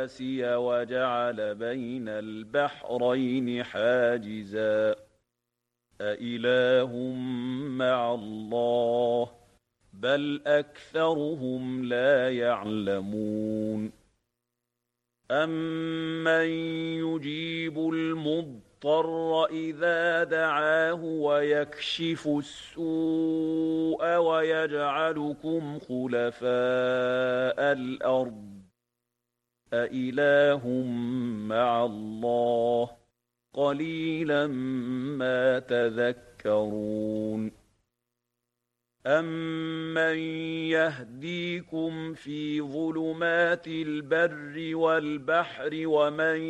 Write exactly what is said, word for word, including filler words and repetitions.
وجعل بين البحرين حاجزا أإله مع الله بل أكثرهم لا يعلمون أمن يجيب المضطر إذا دعاه ويكشف السوء ويجعلكم خلفاء الأرض أإله مع الله قليلا ما تذكرون أمن يهديكم في ظلمات البر والبحر ومن